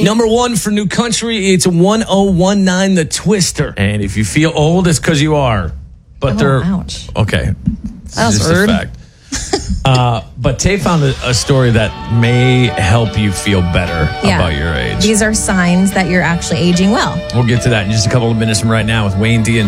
Number 1 for new country, it's 1019 The Twister. And if you feel old, it's because you are. But ouch. Okay. That was just rude. a fact. But Tay found a story that may help you feel better about your age. These are signs that you're actually aging well. We'll get to that in just a couple of minutes from right now with Wayne D. and